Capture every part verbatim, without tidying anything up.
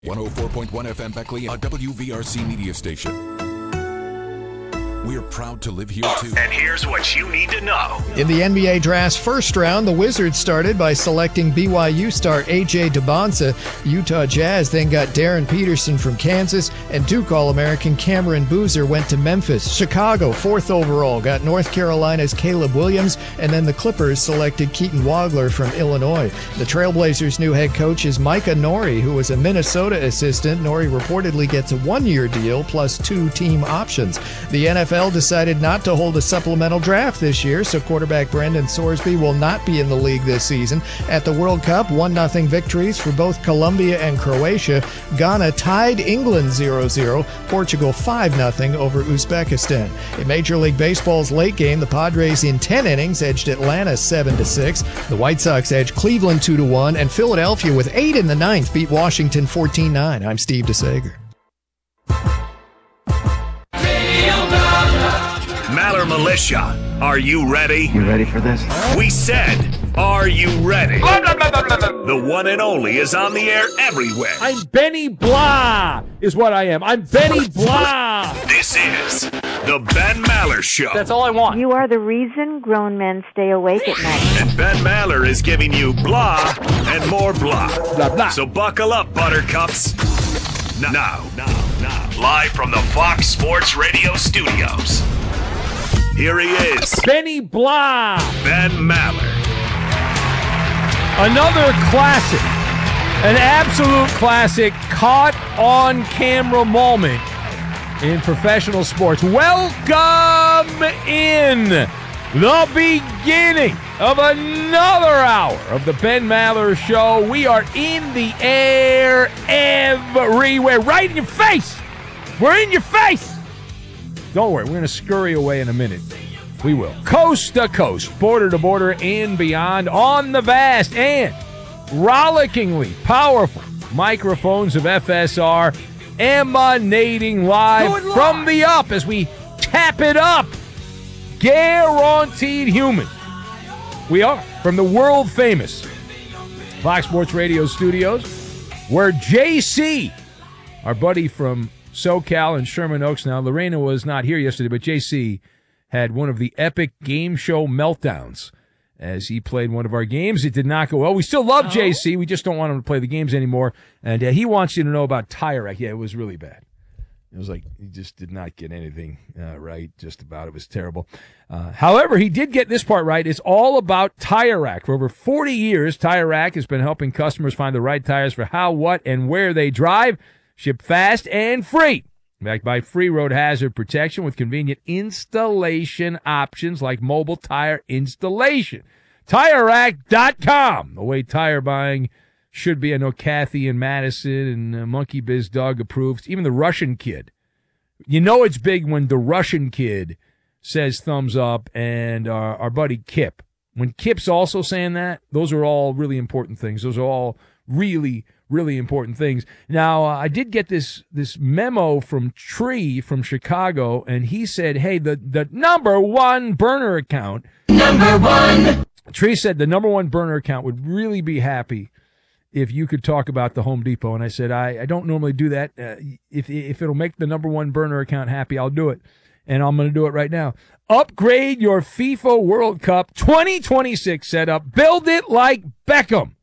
one oh four point one F M Beckley, a W V R C media station. We're proud to live here, too. And here's what you need to know. In the N B A draft's first round, the Wizards started by selecting B Y U star A J Debonsa. Utah Jazz then got Darren Peterson from Kansas, and Duke All-American Cameron Boozer went to Memphis. Chicago, fourth overall, got North Carolina's Caleb Williams, and then the Clippers selected Keaton Wagler from Illinois. The Trailblazers' new head coach is Micah Nori, who was a Minnesota assistant. Nori reportedly gets a one-year deal plus two team options. The N F L decided not to hold a supplemental draft this year, so quarterback Brendan Sorsby will not be in the league this season. At the World Cup, one nothing victories for both Colombia and Croatia. Ghana tied England zero zero, Portugal five nothing over Uzbekistan. In Major League Baseball's late game, the Padres in ten innings edged Atlanta seven to six. The White Sox edged Cleveland two to one, and Philadelphia with eight in the ninth beat Washington fourteen nine. I'm Steve DeSager. Maller Militia, are you ready? You ready for this? We said, are you ready? The one and only is on the air everywhere. I'm Benny Blah is what I am. I'm Benny Blah. This is the Ben Maller Show. That's all I want. You are the reason grown men stay awake at night. And Ben Maller is giving you blah and more blah. Blah, blah. So buckle up, buttercups. Now, now, now, now, live from the Fox Sports Radio studios. Here he is, Benny Blah. Ben Maller. Another classic, an absolute classic, caught on camera moment in professional sports. Welcome in the beginning of another hour of the Ben Maller Show. We are in the air everywhere, right in your face. We're in your face. Don't worry, we're going to scurry away in a minute. We will. Coast to coast, border to border, and beyond on the vast and rollickingly powerful microphones of F S R, emanating live from the up as we tap it up. Guaranteed human. We are from the world-famous Fox Sports Radio studios, where J C, our buddy from SoCal and Sherman Oaks. Now, Lorena was not here yesterday, but J C had one of the epic game show meltdowns as he played one of our games. It did not go well. We still love J C. We just don't want him to play the games anymore. And uh, he wants you to know about Tire Rack. Yeah, it was really bad. It was like he just did not get anything uh, right just about. It was terrible. Uh, however, he did get this part right. It's all about Tire Rack. For over forty years, Tire Rack has been helping customers find the right tires for how, what, and where they drive. Ship fast and free. Backed by free road hazard protection with convenient installation options like mobile tire installation. Tire Rack dot com. The way tire buying should be. I know Kathy and Madison and uh, Monkey Biz Dog approves. Even the Russian kid. You know it's big when the Russian kid says thumbs up, and our, our buddy Kip. When Kip's also saying that, those are all really important things. Those are all really Really important things. Now, uh, I did get this this memo from Tree from Chicago, and he said, hey, the, the number one burner account. Number one. Tree said the number one burner account would really be happy if you could talk about the Home Depot. And I said, I, I don't normally do that. Uh, if, if it'll make the number one burner account happy, I'll do it. And I'm going to do it right now. Upgrade your FIFA World Cup twenty twenty-six setup. Build it like Beckham.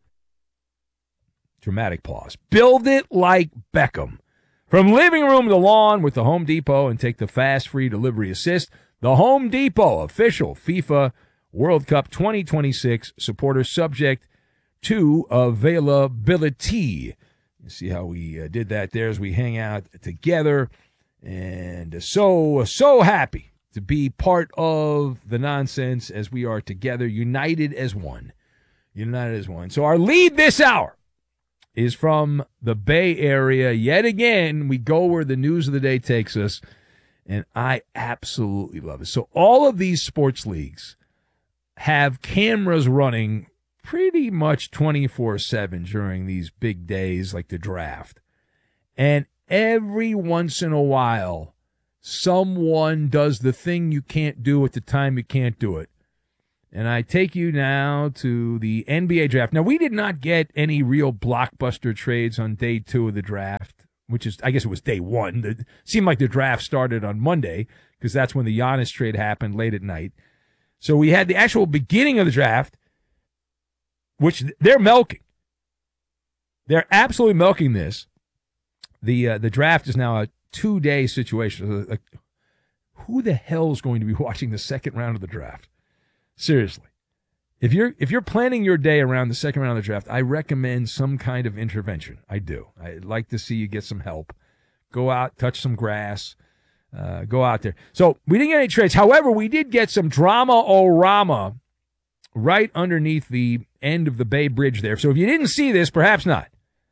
Dramatic pause. Build it like Beckham. From living room to lawn with the Home Depot, and take the fast, free delivery assist. The Home Depot official FIFA World Cup twenty twenty-six supporter, subject to availability. You see how we uh, did that there as we hang out together. And so, so happy to be part of the nonsense as we are together, united as one. United as one. So our lead this hour is from the Bay Area. Yet again, we go where the news of the day takes us, and I absolutely love it. So all of these sports leagues have cameras running pretty much twenty-four seven during these big days like the draft. And every once in a while, someone does the thing you can't do at the time you can't do it. and I take you now to the N B A draft. Now, we did not get any real blockbuster trades on day two of the draft, which is, I guess it was day one. It seemed like the draft started on Monday because that's when the Giannis trade happened late at night. So we had the actual beginning of the draft, which they're milking. They're absolutely milking this. The uh, the draft is now a two-day situation. Like, who the hell is going to be watching the second round of the draft? Seriously. If you're if you're planning your day around the second round of the draft, I recommend some kind of intervention. I do. I'd like to see you get some help. Go out, touch some grass, uh, go out there. So we didn't get any trades. However, we did get some drama-o-rama right underneath the end of the Bay Bridge there. So if you didn't see this, perhaps not.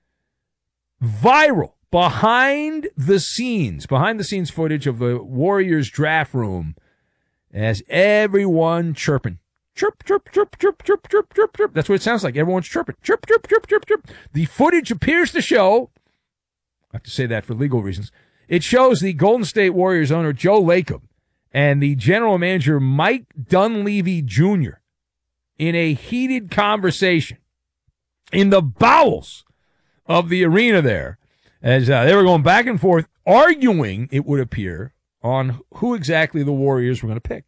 Viral, behind the scenes, behind the scenes footage of the Warriors draft room as everyone chirping. Chirp, chirp, chirp, chirp, chirp, chirp, chirp, chirp. That's what it sounds like. Everyone's chirping. Chirp, chirp, chirp, chirp, chirp. The footage appears to show, I have to say that for legal reasons, it shows the Golden State Warriors owner Joe Lacob and the general manager Mike Dunleavy Junior in a heated conversation in the bowels of the arena there, as uh, they were going back and forth, arguing, it would appear, on who exactly the Warriors were going to pick.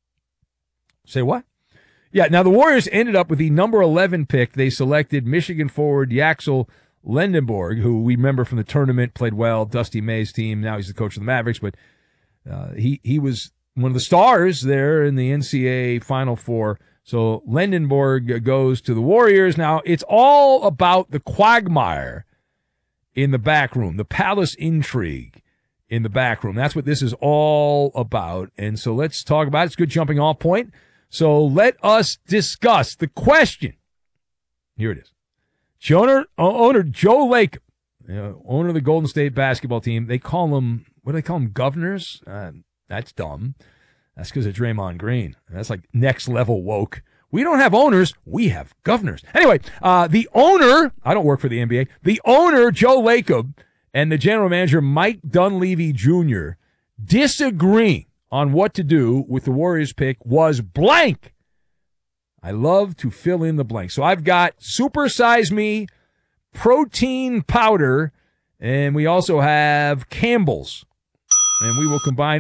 Say what? Yeah, now the Warriors ended up with the number eleven pick. They selected Michigan forward Yaxel Lendenborg, who we remember from the tournament, played well, Dusty May's team. Now he's the coach of the Mavericks, but uh, he, he was one of the stars there in the N C double A Final Four. So Lendenborg goes to the Warriors. Now, it's all about the quagmire in the back room, the palace intrigue in the back room. That's what this is all about. And so let's talk about it. It's a good jumping off point. So let us discuss the question. Here it is. Owner, owner Joe Lacob, you know, owner of the Golden State basketball team. They call them, what do they call them, governors? Uh, that's dumb. That's because of Draymond Green. That's like next level woke. We don't have owners. We have governors. Anyway, uh, the owner, I don't work for the N B A, the owner, Joe Lacob, and the general manager, Mike Dunleavy Junior, disagreeing on what to do with the Warriors pick was blank. I love to fill in the blank. So I've got Super Size Me, protein powder, and we also have Campbell's. And we will combine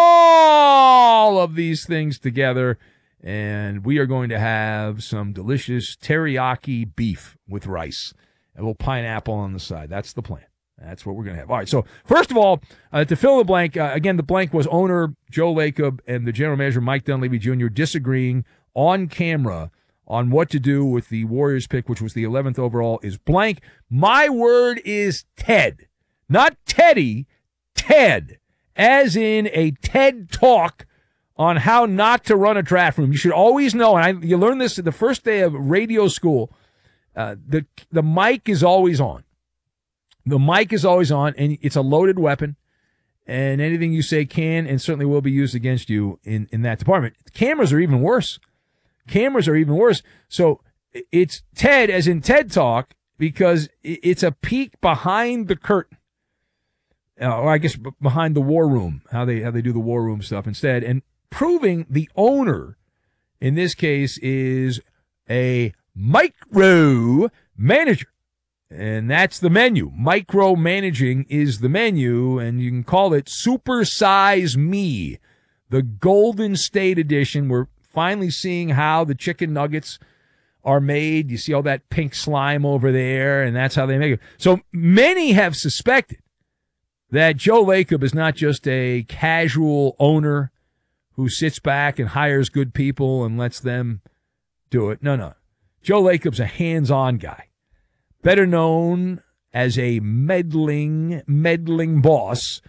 all of these things together, and we are going to have some delicious teriyaki beef with rice. A little pineapple on the side. That's the plan. That's what we're going to have. All right, so first of all, uh, to fill the blank, uh, again, the blank was owner Joe Lacob and the general manager Mike Dunleavy Junior disagreeing on camera on what to do with the Warriors pick, which was the eleventh overall, is blank. My word is Ted. Not Teddy, Ted. As in a TED Talk on how not to run a draft room. You should always know, and I, you learn this the first day of radio school, uh, the the mic is always on. The mic is always on, and it's a loaded weapon, and anything you say can and certainly will be used against you in, in that department. Cameras are even worse. Cameras are even worse. So it's TED, as in TED Talk, because it's a peek behind the curtain. Uh, or I guess b- behind the war room, how they how they do the war room stuff instead, and proving the owner, in this case, is a micro manager. And that's the menu. Micromanaging is the menu, and you can call it Super Size Me, the Golden State edition. We're finally seeing how the chicken nuggets are made. You see all that pink slime over there, and that's how they make it. So many have suspected that Joe Lacob is not just a casual owner who sits back and hires good people and lets them do it. No, no. Joe Lacob's a hands-on guy, better known as a meddling, meddling boss.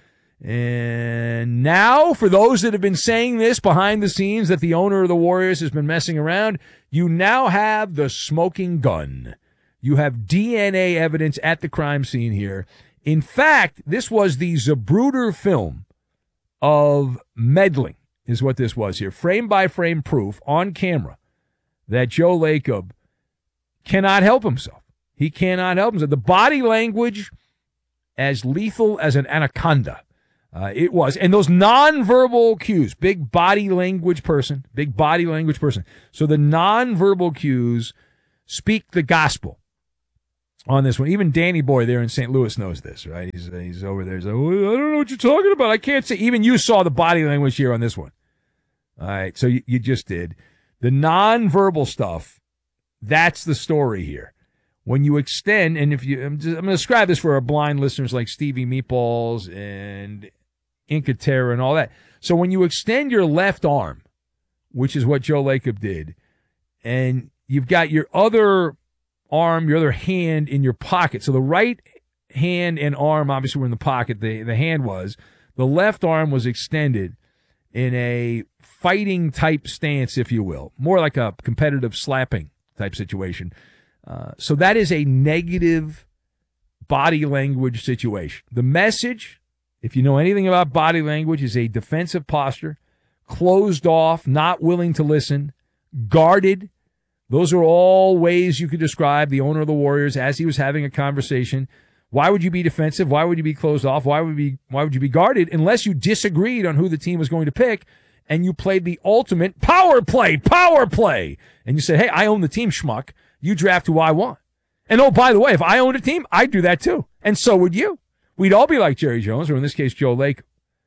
And now, for those that have been saying this behind the scenes, that the owner of the Warriors has been messing around, you now have the smoking gun. You have D N A evidence at the crime scene here. In fact, this was the Zapruder film of meddling, is what this was here. Frame-by-frame proof on camera that Joe Lacob cannot help himself. He cannot help himself. The body language, as lethal as an anaconda. Uh, it was. And those nonverbal cues, big body language person, big body language person. So the nonverbal cues speak the gospel on this one. Even Danny Boy there in Saint Louis knows this, right? He's, he's over there. He's like, oh, I don't know what you're talking about. I can't say. Even you saw the body language here on this one. All right. So you, you just did. The nonverbal stuff, that's the story here. When you extend, and if you, I'm, just, I'm going to describe this for our blind listeners like Stevie Meatballs and Inca Terra and all that. So when you extend your left arm, which is what Joe Lacob did, and you've got your other arm, your other hand in your pocket. So the right hand and arm obviously were in the pocket. The, the hand was. The left arm was extended in a fighting type stance, if you will. More like a competitive slapping type situation. Uh, so that is a negative body language situation. The message, if you know anything about body language, is a defensive posture, closed off, not willing to listen, guarded. Those are all ways you could describe the owner of the Warriors as he was having a conversation. Why would you be defensive? Why would you be closed off? Why would you be, why would you be guarded unless you disagreed on who the team was going to pick and you played the ultimate power play, power play. And you said, hey, I own the team, schmuck. You draft who I want. And oh, by the way, if I owned a team, I'd do that too. And so would you. We'd all be like Jerry Jones, or in this case, Joe Lacob.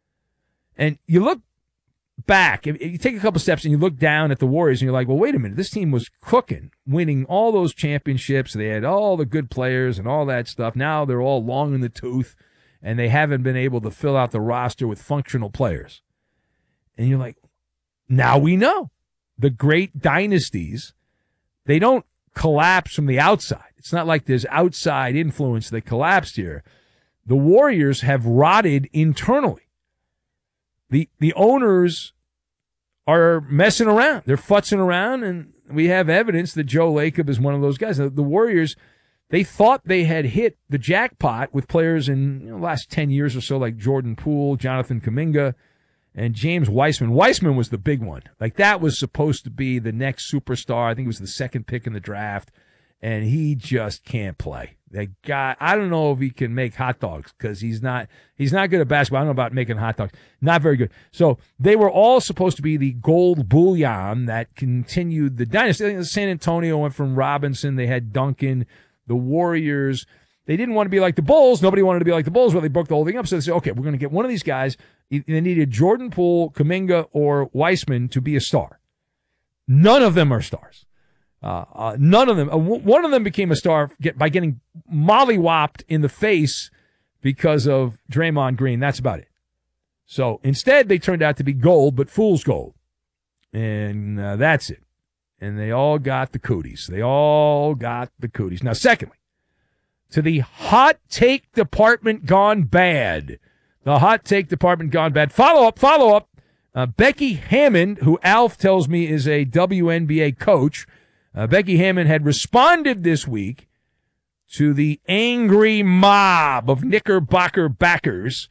And you look back, if you take a couple steps and you look down at the Warriors and you're like, well, wait a minute, this team was cooking, winning all those championships. They had all the good players and all that stuff. Now they're all long in the tooth and they haven't been able to fill out the roster with functional players. And you're like, now we know. The great dynasties, they don't collapse from the outside. It's not like there's outside influence that collapsed here. The Warriors have rotted internally. The the owners are messing around. They're futzing around, and we have evidence that Joe Lacob is one of those guys. The, the Warriors, they thought they had hit the jackpot with players in you know, the last ten years or so, like Jordan Poole, Jonathan Kuminga, and James Wiseman. Wiseman was the big one. Like, that was supposed to be the next superstar. I think it was the second pick in the draft, and he just can't play. That guy, I don't know if he can make hot dogs because he's not he's not good at basketball. I don't know about making hot dogs. Not very good. So they were all supposed to be the gold bullion that continued the dynasty. I think San Antonio went from Robinson. They had Duncan. The Warriors, they didn't want to be like the Bulls. Nobody wanted to be like the Bulls. Well, they broke the whole thing up. So they said, okay, we're going to get one of these guys. They needed Jordan Poole, Kuminga, or Wiseman to be a star. None of them are stars. Uh, uh, none of them. Uh, w- one of them became a star get, by getting mollywopped in the face because of Draymond Green. That's about it. So instead, they turned out to be gold, but fool's gold. And uh, that's it. And they all got the cooties. They all got the cooties. Now, secondly, to the hot take department gone bad. The hot take department gone bad. Follow up, follow up. Uh, Becky Hammond, who Alf tells me is a W N B A coach, Uh, Becky Hammond had responded this week to the angry mob of Knickerbocker backers.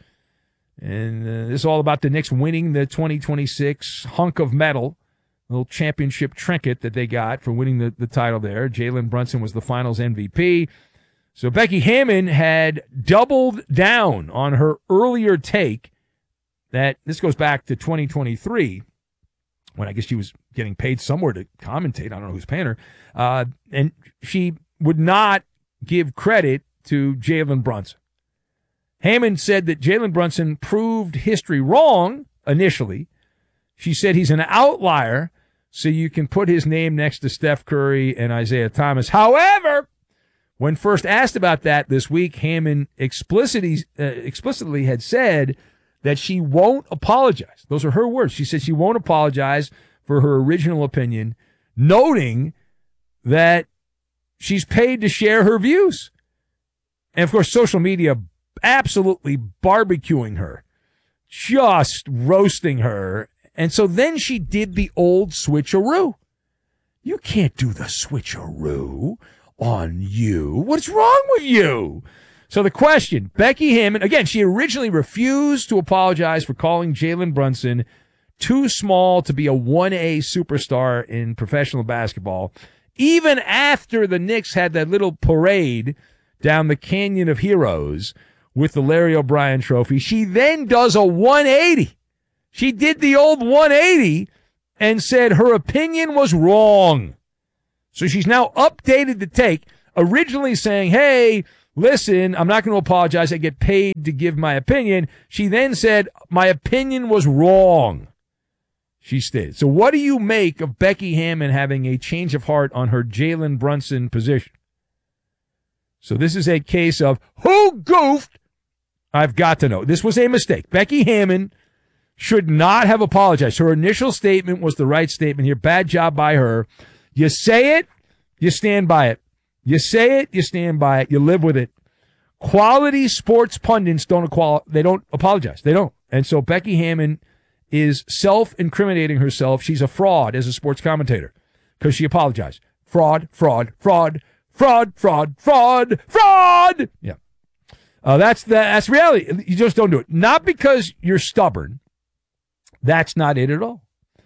And uh, this is all about the Knicks winning the twenty twenty-six hunk of metal, little championship trinket that they got for winning the, the title there. Jalen Brunson was the finals M V P. So Becky Hammond had doubled down on her earlier take that this goes back to twenty twenty-three. When I guess she was getting paid somewhere to commentate. I don't know who's paying her. Uh, and she would not give credit to Jalen Brunson. Hammond said that Jalen Brunson proved history wrong initially. She said he's an outlier, so you can put his name next to Steph Curry and Isaiah Thomas. However, when first asked about that this week, Hammond explicitly, uh, explicitly had said that she won't apologize. Those are her words. She said she won't apologize for her original opinion, noting that she's paid to share her views. And, of course, social media absolutely barbecuing her, just roasting her. And so then she did the old switcheroo. You can't do the switcheroo on you. What's wrong with you? So the question, Becky Hammond, again, she originally refused to apologize for calling Jalen Brunson too small to be a one A superstar in professional basketball, even after the Knicks had that little parade down the Canyon of Heroes with the Larry O'Brien trophy. She then does a one eighty. She did the old one eighty and said her opinion was wrong. So she's now updated the take, originally saying, hey, listen, I'm not going to apologize. I get paid to give my opinion. She then said, my opinion was wrong. She stated. So what do you make of Becky Hammon having a change of heart on her Jalen Brunson position? So this is a case of who goofed? I've got to know. This was a mistake. Becky Hammon should not have apologized. Her initial statement was the right statement here. Bad job by her. You say it, you stand by it. You say it, you stand by it. You live with it. Quality sports pundits don't equal, they don't apologize. They don't. And so Becky Hammon is self-incriminating herself. She's a fraud as a sports commentator because she apologized. Fraud, fraud, fraud, fraud, fraud, fraud, fraud. Yeah. Uh, that's the, that's reality. You just don't do it. Not because you're stubborn. That's not it at all.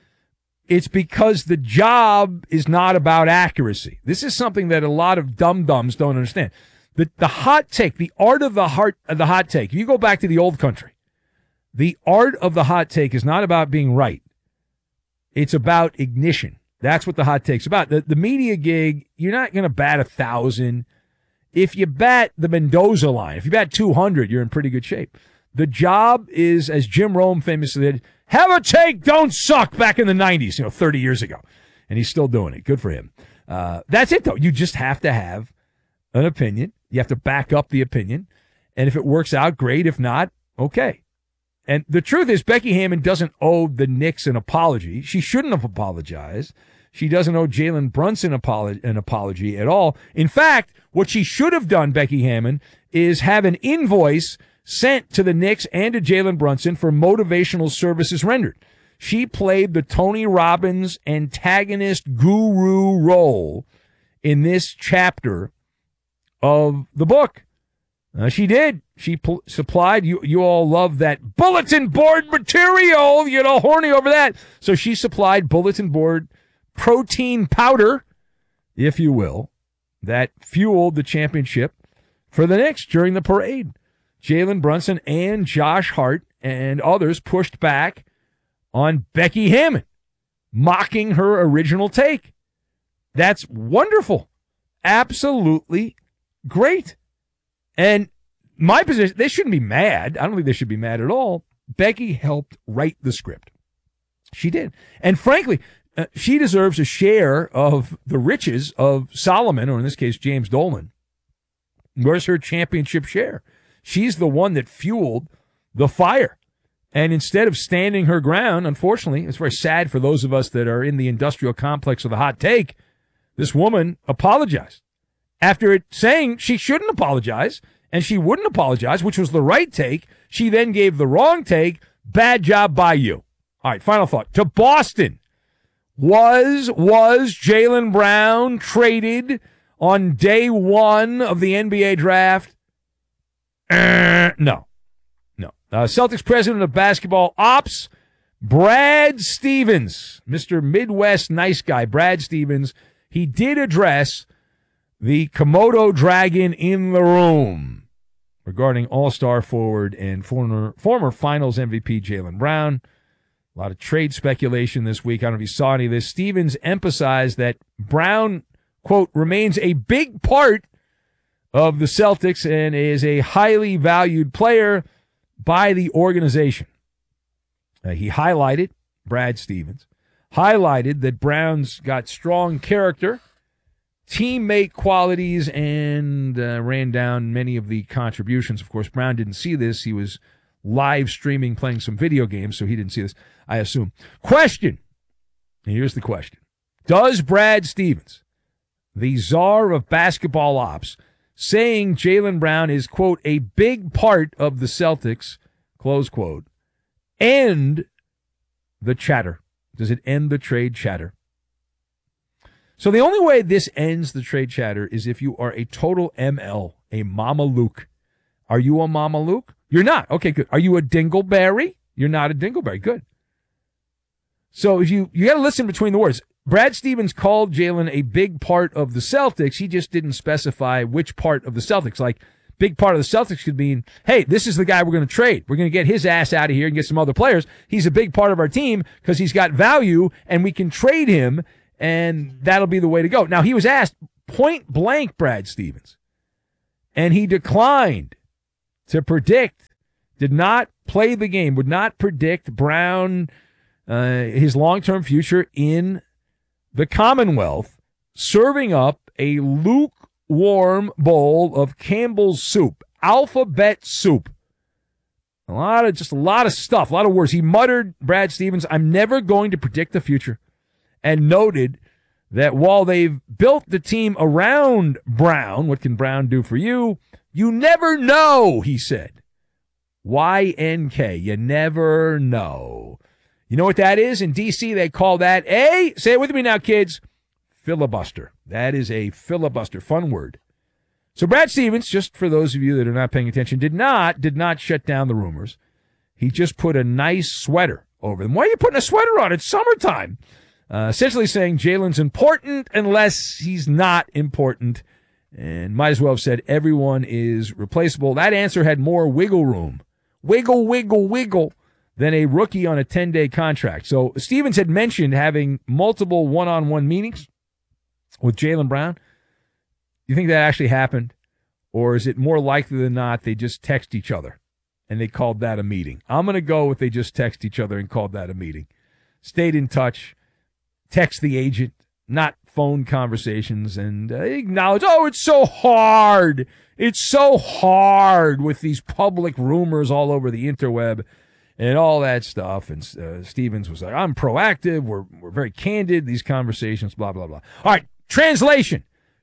It's because the job is not about accuracy. This is something that a lot of dum-dums don't understand. The, the hot take, the art of the heart of the hot take. If you go back to the old country, the art of the hot take is not about being right. It's about ignition. That's what the hot take's about. The, the media gig, you're not going to bat a thousand. If you bat the Mendoza line, if you bat two hundred, you're in pretty good shape. The job is, as Jim Rome famously said, have a take, don't suck, back in the nineties, you know, thirty years ago. And he's still doing it. Good for him. Uh, that's it, though. You just have to have an opinion. You have to back up the opinion. And if it works out, great. If not, okay. And the truth is, Becky Hammon doesn't owe the Knicks an apology. She shouldn't have apologized. She doesn't owe Jalen Brunson an apology at all. In fact, what she should have done, Becky Hammon, is have an invoice sent to the Knicks and to Jalen Brunson for motivational services rendered. She played the Tony Robbins antagonist guru role in this chapter of the book. Uh, she did. She pl- supplied, you you all love that bulletin board material. You get all horny over that. So she supplied bulletin board protein powder, if you will, that fueled the championship for the Knicks during the parade. Jalen Brunson and Josh Hart and others pushed back on Becky Hammon, mocking her original take. That's wonderful. Absolutely great. And my position, they shouldn't be mad. I don't think they should be mad at all. Becky helped write the script. She did. And frankly, uh, she deserves a share of the riches of Solomon, or in this case, James Dolan. Where's her championship share? She's the one that fueled the fire. And instead of standing her ground, unfortunately, it's very sad for those of us that are in the industrial complex of the hot take, this woman apologized. After it saying she shouldn't apologize, and she wouldn't apologize, which was the right take, she then gave the wrong take. Bad job by you. All right, final thought. To Boston. Was, was Jaylen Brown traded on day one of the N B A draft? Uh, no. No. Uh, Celtics president of basketball ops, Brad Stevens, Mister Midwest nice guy, Brad Stevens, he did address the Komodo dragon in the room regarding all-star forward and former, former finals M V P Jaylen Brown. A lot of trade speculation this week. I don't know if you saw any of this. Stevens emphasized that Brown, quote, remains a big part of the Celtics and is a highly valued player by the organization. Uh, he highlighted, Brad Stevens, highlighted that Brown's got strong character, teammate qualities, and uh, ran down many of the contributions. Of course, Brown didn't see this. He was live streaming, playing some video games, so he didn't see this, I assume. Question. And here's the question. Does Brad Stevens, the czar of basketball ops, saying Jaylen Brown is, quote, a big part of the Celtics, close quote, end the chatter? Does it end the trade chatter? So the only way this ends the trade chatter is if you are a total M L, a Mama Luke. Are you a Mama Luke? You're not. Okay, good. Are you a Dingleberry? You're not a Dingleberry. Good. So if you, you got to listen between the words. Brad Stevens called Jaylen a big part of the Celtics. He just didn't specify which part of the Celtics. Like big part of the Celtics could mean, hey, this is the guy we're going to trade. We're going to get his ass out of here and get some other players. He's a big part of our team because he's got value, and we can trade him, and that'll be the way to go. Now, he was asked point blank, Brad Stevens, and he declined to predict, did not play the game, would not predict Brown, uh, his long-term future in the Commonwealth, serving up a lukewarm bowl of Campbell's soup, alphabet soup. A lot of, just a lot of stuff, a lot of words. He muttered, Brad Stevens, I'm never going to predict the future, and noted that while they've built the team around Brown, what can Brown do for you? You never know, he said. Y N K, you never know. You know what that is? In D C, they call that a, say it with me now, kids, filibuster. That is a filibuster. Fun word. So Brad Stevens, just for those of you that are not paying attention, did not, did not shut down the rumors. He just put a nice sweater over them. Why are you putting a sweater on? It's summertime. Uh, essentially saying Jalen's important unless he's not important. And might as well have said everyone is replaceable. That answer had more wiggle room. Wiggle, wiggle, wiggle than a rookie on a ten-day contract. So Stevens had mentioned having multiple one-on-one meetings with Jaylen Brown. Do you think that actually happened? Or is it more likely than not they just text each other and they called that a meeting? I'm going to go with they just text each other and called that a meeting. Stayed in touch, text the agent, not phone conversations, and uh, acknowledge, oh, it's so hard. It's so hard with these public rumors all over the interweb and all that stuff. And uh, Stevens was like, I'm proactive. We're, we're very candid, these conversations, blah, blah, blah. All right, translation.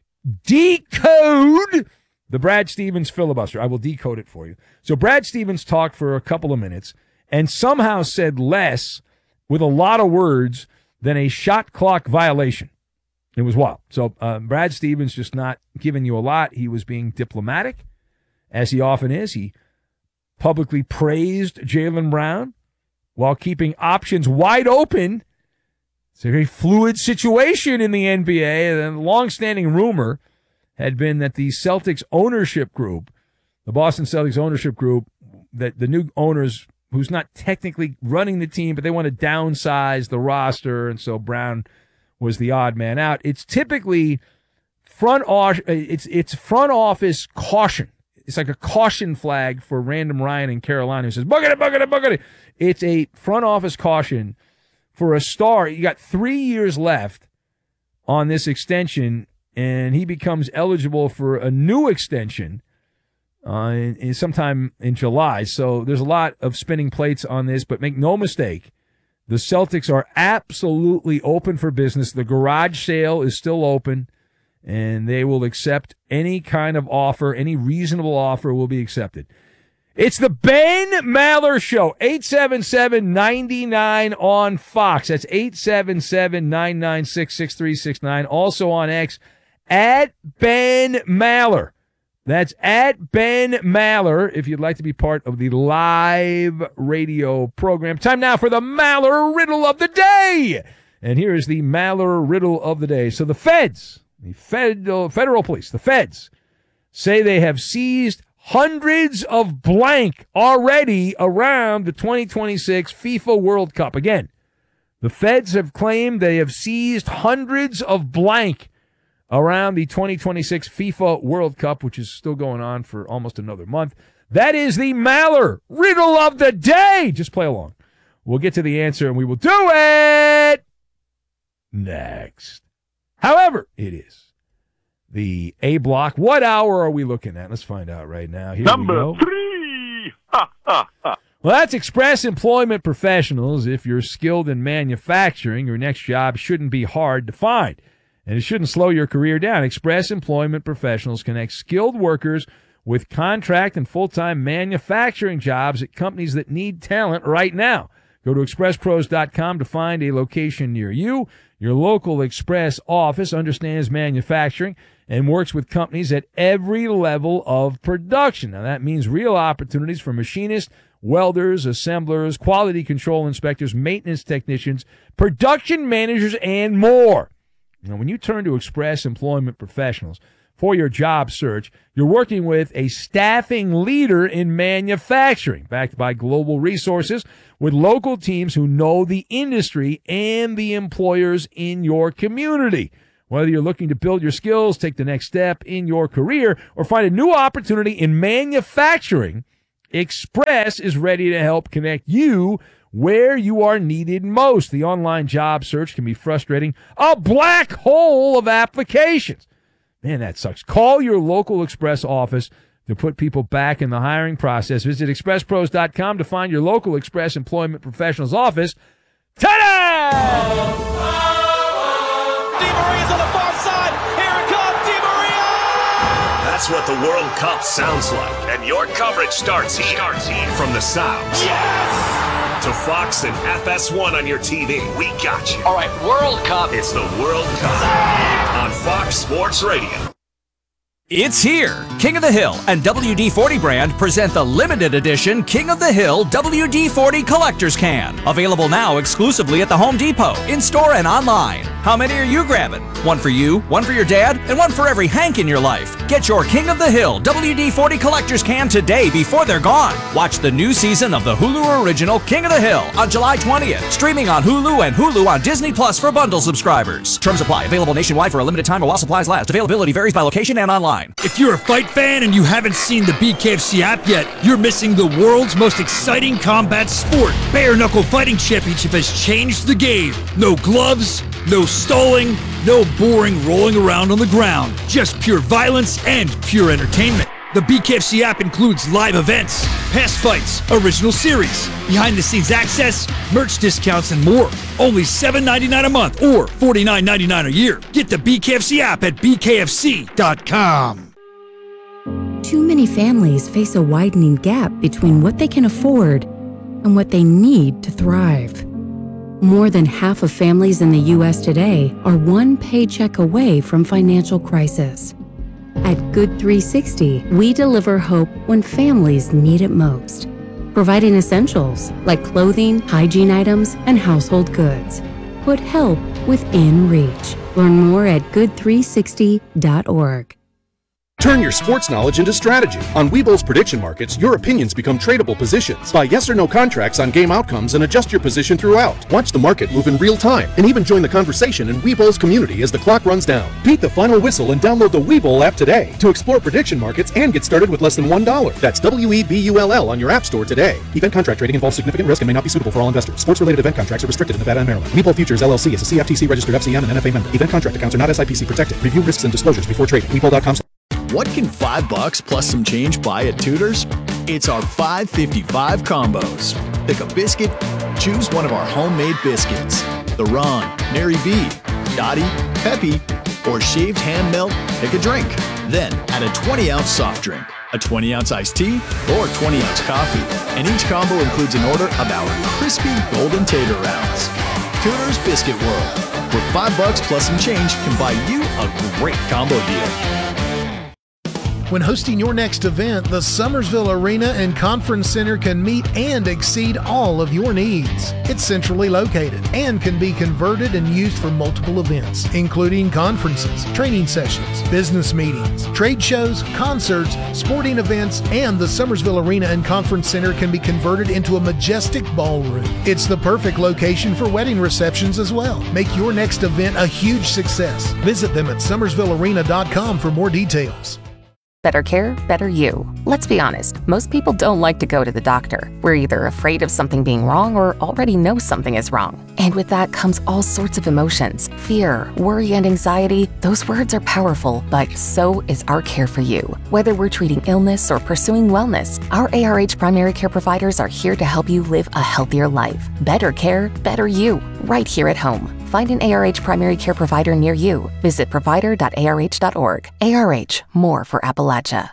Decode the Brad Stevens filibuster. I will decode it for you. So Brad Stevens talked for a couple of minutes and somehow said less with a lot of words than a shot clock violation. It was wild. So uh, Brad Stevens just not giving you a lot. He was being diplomatic, as he often is. He publicly praised Jaylen Brown while keeping options wide open. It's a very fluid situation in the N B A. And the long-standing rumor had been that the Celtics ownership group, the Boston Celtics ownership group, that the new owners, who's not technically running the team, but they want to downsize the roster, and so Brown was the odd man out. It's typically front office, it's it's front office caution. It's like a caution flag for Random Ryan in Carolina who says, book it, book it, book it. It's a front office caution for a star. You got three years left on this extension, and he becomes eligible for a new extension uh, in, in sometime in July. So there's a lot of spinning plates on this, but make no mistake, the Celtics are absolutely open for business. The garage sale is still open, and they will accept any kind of offer. Any reasonable offer will be accepted. It's the Ben Maller Show, eight seven seven, nine nine on Fox. That's eight seven seven, nine nine six, six three six nine. Also on X, at Ben Maller. That's at Ben Maller if you'd like to be part of the live radio program. Time now for the Maller Riddle of the Day. And here is the Maller Riddle of the Day. So the feds, the federal, federal police, the feds, say they have seized hundreds of blank already around the twenty twenty-six FIFA World Cup. Again, the feds have claimed they have seized hundreds of blank around the twenty twenty-six FIFA World Cup, which is still going on for almost another month. That is the Maller Riddle of the Day. Just play along. We'll get to the answer, and we will do it next. However, it is the A block. What hour are we looking at? Let's find out right now. Here Number we go. three. Ha, ha, ha. Well, that's Express Employment Professionals. If you're skilled in manufacturing, your next job shouldn't be hard to find. And it shouldn't slow your career down. Express Employment Professionals connect skilled workers with contract and full-time manufacturing jobs at companies that need talent right now. Go to express pros dot com to find a location near you. Your local Express office understands manufacturing and works with companies at every level of production. Now, that means real opportunities for machinists, welders, assemblers, quality control inspectors, maintenance technicians, production managers, and more. Now, when you turn to Express Employment Professionals for your job search. You're working with a staffing leader in manufacturing, backed by global resources, with local teams who know the industry and the employers in your community. Whether you're looking to build your skills, take the next step in your career, or find a new opportunity in manufacturing, Express is ready to help connect you where you are needed most. The online job search can be frustrating, a black hole of applications. Man, that sucks. Call your local Express office to put people back in the hiring process. Visit express pros dot com to find your local Express Employment Professionals office today! Di Maria's on the far side. Here it comes, Di Maria! That's what the World Cup sounds like. And your coverage starts here. Starts here. From the sounds. Yes! To Fox and F S one on your T V. We got you. All right, World Cup. It's the World Cup on Fox Sports Radio. It's here. King of the Hill and W D forty brand present the limited edition King of the Hill W D forty Collector's Can. Available now exclusively at the Home Depot, in-store and online. How many are you grabbing? One for you, one for your dad, and one for every Hank in your life. Get your King of the Hill W D forty Collector's Can today before they're gone. Watch the new season of the Hulu original King of the Hill on July twentieth. Streaming on Hulu and Hulu on Disney Plus for bundle subscribers. Terms apply. Available nationwide for a limited time while supplies last. Availability varies by location and online. If you're a fight fan and you haven't seen the B K F C app yet, you're missing the world's most exciting combat sport. Bare Knuckle Fighting Championship has changed the game. No gloves, no stalling, no boring rolling around on the ground. Just pure violence and pure entertainment. The B K F C app includes live events, past fights, original series, behind-the-scenes access, merch discounts, and more. Only seven dollars and ninety-nine cents a month or forty-nine dollars and ninety-nine cents a year. Get the B K F C app at b k f c dot com. Too many families face a widening gap between what they can afford and what they need to thrive. More than half of families in the U S today are one paycheck away from financial crisis. At Good three sixty, we deliver hope when families need it most, providing essentials like clothing, hygiene items, and household goods. Put help within reach. Learn more at good three sixty dot org. Turn your sports knowledge into strategy. On Webull's prediction markets, your opinions become tradable positions. Buy yes or no contracts on game outcomes and adjust your position throughout. Watch the market move in real time and even join the conversation in Webull's community as the clock runs down. Beat the final whistle and download the Webull app today to explore prediction markets and get started with less than one dollar. That's W E B U L L on your app store today. Event contract trading involves significant risk and may not be suitable for all investors. Sports-related event contracts are restricted in Nevada and Maryland. Webull Futures L L C is a C F T C-registered F C M and N F A member. Event contract accounts are not S I P C protected. Review risks and disclosures before trading. Webull dot com. What can five bucks plus some change buy at Tudor's? It's our five fifty-five combos. Pick a biscuit, choose one of our homemade biscuits. The Ron, Mary B, Dottie, Peppy, or shaved ham melt, pick a drink. Then add a twenty ounce soft drink, a twenty ounce iced tea, or twenty ounce coffee. And each combo includes an order of our crispy golden tater rounds. Tudor's Biscuit World, where five bucks plus some change can buy you a great combo deal. When hosting your next event, the Summersville Arena and Conference Center can meet and exceed all of your needs. It's centrally located and can be converted and used for multiple events, including conferences, training sessions, business meetings, trade shows, concerts, sporting events, and the Summersville Arena and Conference Center can be converted into a majestic ballroom. It's the perfect location for wedding receptions as well. Make your next event a huge success. Visit them at summersville arena dot com for more details. Better care, better you. Let's be honest, most people don't like to go to the doctor. We're either afraid of something being wrong or already know something is wrong. And with that comes all sorts of emotions. Fear, worry, and anxiety. Those words are powerful, but so is our care for you. Whether we're treating illness or pursuing wellness, our A R H primary care providers are here to help you live a healthier life. Better care, better you. Right here at home. Find an A R H primary care provider near you. Visit provider dot A R H dot org. A R H, more for Appalachia.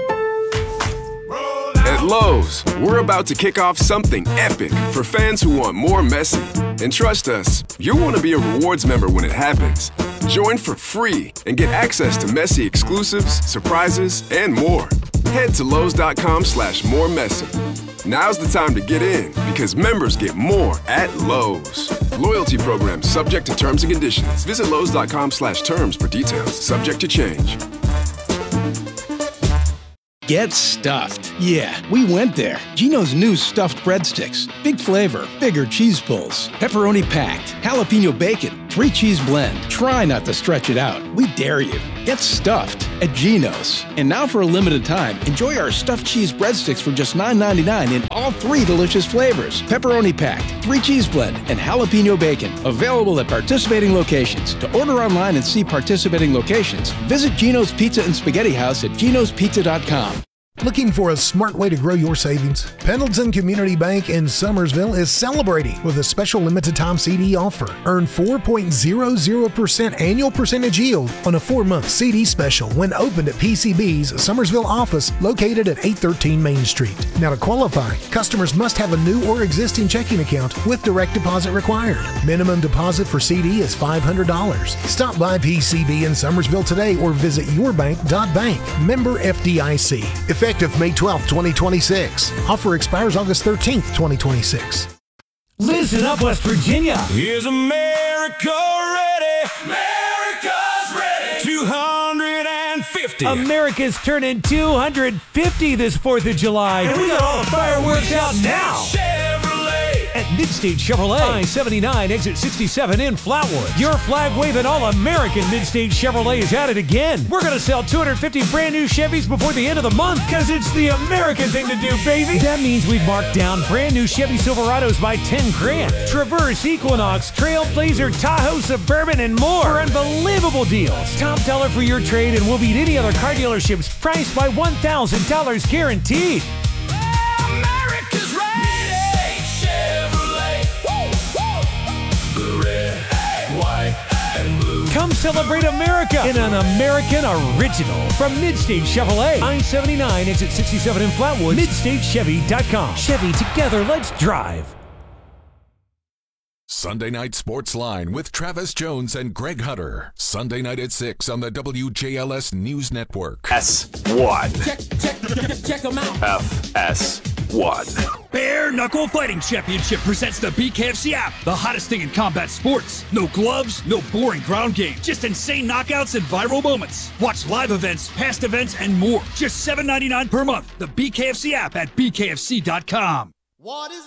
At Lowe's, we're about to kick off something epic for fans who want more Messi. And trust us, you'll want to be a rewards member when it happens. Join for free and get access to Messi exclusives, surprises, and more. Head to Lowe's dot com slash more Messi. Now's the time to get in because members get more at Lowe's. Loyalty program subject to terms and conditions. Visit Lowe's dot com slash terms for details. Subject to change. Get stuffed. Yeah, we went there. Geno's new stuffed breadsticks. Big flavor, bigger cheese pulls, pepperoni packed, jalapeno bacon, three cheese blend. Try not to stretch it out. We dare you. Get stuffed at Geno's. And now for a limited time, enjoy our stuffed cheese breadsticks for just nine ninety-nine in all three delicious flavors. Pepperoni packed, three cheese blend, and jalapeno bacon. Available at participating locations. To order online and see participating locations, visit Geno's Pizza and Spaghetti House at genos pizza dot com. Looking for a smart way to grow your savings? Pendleton Community Bank in Summersville is celebrating with a special limited time C D offer. Earn four point zero zero percent annual percentage yield on a four-month C D special when opened at P C B's Summersville office located at eight thirteen Main Street. Now to qualify, customers must have a new or existing checking account with direct deposit required. Minimum deposit for C D is five hundred dollars. Stop by P C B in Summersville today or visit your bank dot bank. Member F D I C. Effective May twelfth, twenty twenty-six. Offer expires August thirteenth, twenty twenty-six. Listen up, West Virginia. Is America ready? America's ready. two hundred fifty. America's turning two hundred fifty this fourth of July. And we got all the fireworks out now. Chevrolet. At Midstate Chevrolet, I seventy-nine, exit sixty-seven in Flatwood. Your flag-waving all-American Midstate Chevrolet is at it again. We're going to sell two hundred fifty brand new Chevys before the end of the month because it's the American thing to do, baby. That means we've marked down brand new Chevy Silverados by ten grand. Traverse, Equinox, Trailblazer, Tahoe, Suburban, and more for unbelievable deals. Top dollar for your trade and we'll beat any other car dealerships priced by one thousand dollars guaranteed. America's ready. Chevrolet. Woo, woo. Red, white, and blue. Come celebrate America in an American original from Midstate Chevrolet. I seventy-nine, exit sixty-seven in Flatwood. Midstate Chevy dot com. Chevy, together, let's drive. Sunday Night Sports Line with Travis Jones and Greg Hunter. Sunday night at six on the W J L S News Network. S one. Check, check, check them out. F S one. Bare Knuckle Fighting Championship presents the B K F C app, the hottest thing in combat sports. No gloves, no boring ground game, just insane knockouts and viral moments. Watch live events, past events, and more. Just seven ninety-nine per month. The B K F C app at B K F C dot com. What is